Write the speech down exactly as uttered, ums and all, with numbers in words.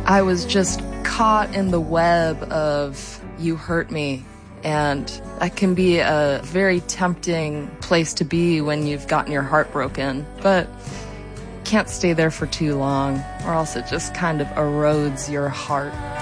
I was just caught in the web of "you hurt me," and that can be a very tempting place to be when you've gotten your heart broken, but can't stay there for too long, or else it just kind of erodes your heart.